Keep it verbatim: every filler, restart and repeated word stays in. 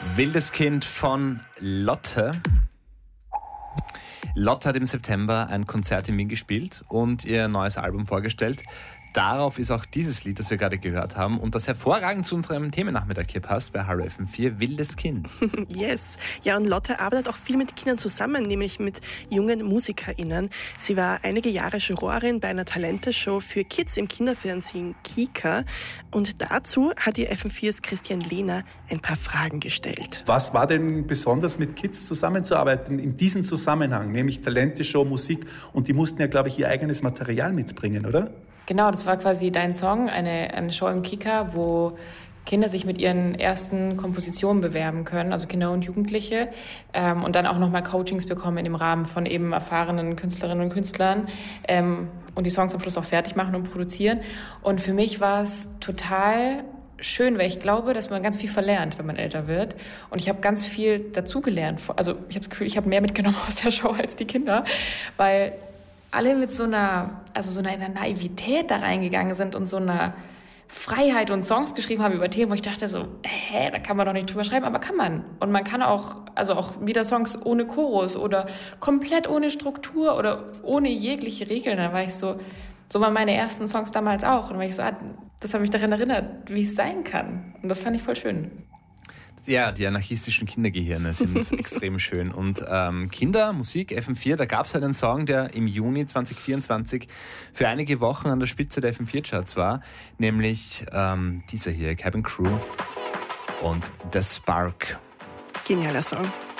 Wildes Kind von Lotte. Lotte hat im September ein Konzert in Wien gespielt und ihr neues Album vorgestellt. Darauf ist auch dieses Lied, das wir gerade gehört haben und das hervorragend zu unserem Themennachmittag hier passt bei Hallo F M vier, Wildes Kind. Yes. Ja, und Lotte arbeitet auch viel mit Kindern zusammen, nämlich mit jungen MusikerInnen. Sie war einige Jahre Jurorin bei einer Talenteshow für Kids im Kinderfernsehen Kika. Und dazu hat ihr F M viers Christian Lehner ein paar Fragen gestellt. Was war denn besonders mit Kids zusammenzuarbeiten in diesem Zusammenhang, nämlich Talenteshow, Musik, und die mussten ja, glaube ich, ihr eigenes Material mitbringen, oder? Genau, das war quasi dein Song, eine, eine Show im Kika, wo Kinder sich mit ihren ersten Kompositionen bewerben können, also Kinder und Jugendliche, ähm, und dann auch nochmal Coachings bekommen in dem Rahmen von eben erfahrenen Künstlerinnen und Künstlern ähm, und die Songs am Schluss auch fertig machen und produzieren. Und für mich war es total schön, weil ich glaube, dass man ganz viel verlernt, wenn man älter wird. Und ich habe ganz viel dazugelernt. Also ich habe das Gefühl, ich habe mehr mitgenommen aus der Show als die Kinder, weil alle mit so einer, also so einer Naivität da reingegangen sind und so einer Freiheit und Songs geschrieben haben über Themen, wo ich dachte so, hä, da kann man doch nicht drüber schreiben, aber kann man. Und man kann auch, also auch wieder Songs ohne Chorus oder komplett ohne Struktur oder ohne jegliche Regeln. Dann war ich so, so waren meine ersten Songs damals auch. Und dann war ich so, ah, das hat mich daran erinnert, wie es sein kann. Und das fand ich voll schön. Ja, die anarchistischen Kindergehirne sind extrem schön. Und ähm, Kinder, Musik, F M vier, da gab es einen Song, der im Juni zwanzig vierundzwanzig für einige Wochen an der Spitze der F M vier Charts war, nämlich ähm, dieser hier, Cabin Crew und The Spark. Genialer Song.